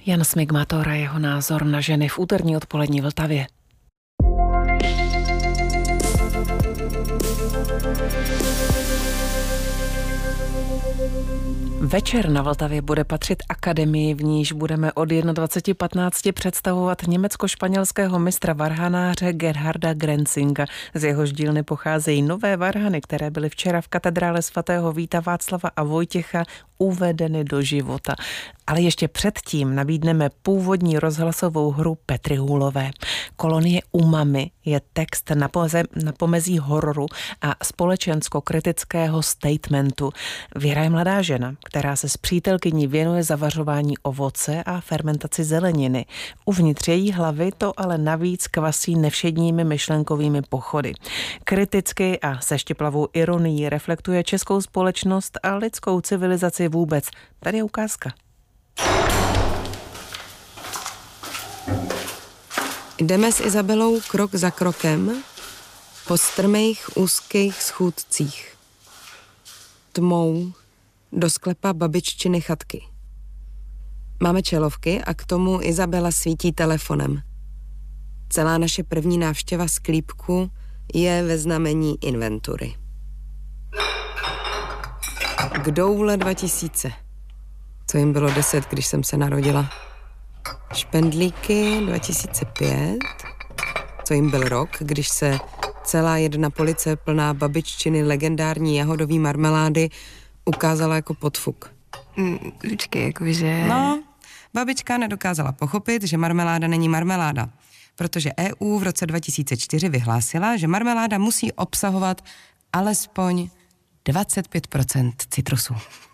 Jan Smigmator a jeho názor na ženy v úterní odpolední Vltavě. Večer na Vltavě bude patřit akademii, v níž budeme od 21:15 představovat německo-španělského mistra varhanáře Gerharda Grenzinga. Z jehož dílny pocházejí nové varhany, které byly včera v katedrále svatého Víta Václava a Vojtěcha uvedeny do života. Ale ještě předtím nabídneme původní rozhlasovou hru Petry Hůlové. Kolonie Umami je text na pomezí hororu a společensko-kritického statementu. Věra je mladá žena, která se s přítelkyní věnuje zavařování ovoce a fermentaci zeleniny. Uvnitř její hlavy to ale navíc kvasí nevšedními myšlenkovými pochody. Kriticky a se štěplavou ironií reflektuje českou společnost a lidskou civilizaci vůbec. Tady je ukázka. Jdeme s Izabelou krok za krokem po strmých úzkých schůdcích. Tmou do sklepa babiččiny chatky. Máme čelovky a k tomu Izabela svítí telefonem. Celá naše první návštěva sklípku je ve znamení inventury. K doule 2000. Co jim bylo 10, když jsem se narodila. Špendlíky 2005. Co jim byl rok, když se celá jedna police plná babiččiny legendární jahodový marmelády ukázala jako podfuk. Počkej, jakože... No, babička nedokázala pochopit, že marmeláda není marmeláda, protože EU v roce 2004 vyhlásila, že marmeláda musí obsahovat alespoň 25% citrusů.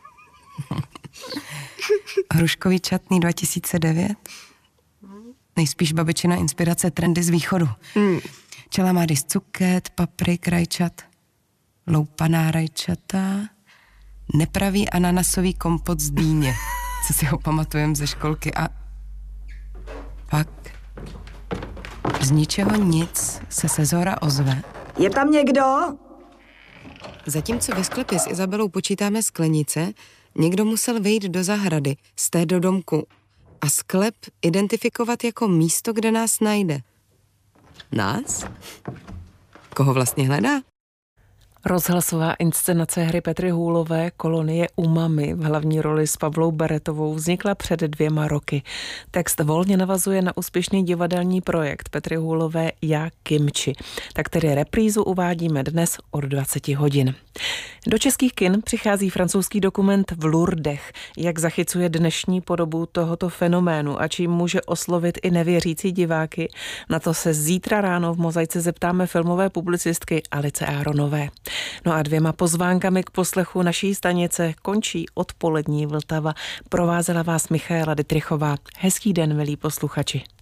Hruškový čatný 2009? Nejspíš babičina inspirace trendy z východu. Čelamády z cuket, paprik, rajčat, loupaná rajčata, nepravý ananasový kompot z dýně, co si ho pamatujem ze školky a pak z ničeho nic se sezóra ozve. Je tam někdo? Zatímco ve sklepě s Izabelou počítáme sklenice, někdo musel vejít do zahrady, z té do domku a sklep identifikovat jako místo, kde nás najde. Nás? Koho vlastně hledá? Rozhlasová inscenace hry Petry Hůlové Kolonie Umami v hlavní roli s Pavlou Beretovou vznikla před 2 roky. Text volně navazuje na úspěšný divadelní projekt Petry Hůlové Já Kimči. Tak tedy reprízu uvádíme dnes od 20 hodin. Do českých kin přichází francouzský dokument V Lourdech, jak zachycuje dnešní podobu tohoto fenoménu a čím může oslovit i nevěřící diváky. Na to se zítra ráno v Mozaice zeptáme filmové publicistky Alice Áronové. No a 2 pozvánkami k poslechu naší stanice končí odpolední Vltava. Provázela vás Michaela Dittrichová. Hezký den, milí posluchači.